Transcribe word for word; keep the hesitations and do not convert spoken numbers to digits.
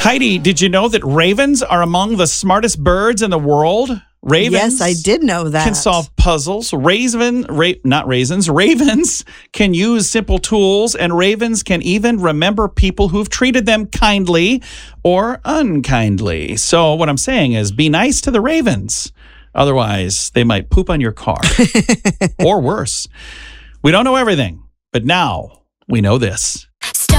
Heidi, did you know that ravens are among the smartest birds in the world? Ravens Yes, I did know that. can solve puzzles. Raven, ra- not raisins, ravens can use simple tools, and ravens can even remember people who've treated them kindly or unkindly. So what I'm saying is be nice to the ravens. Otherwise, they might poop on your car. Or worse. We don't know everything, but now we know this.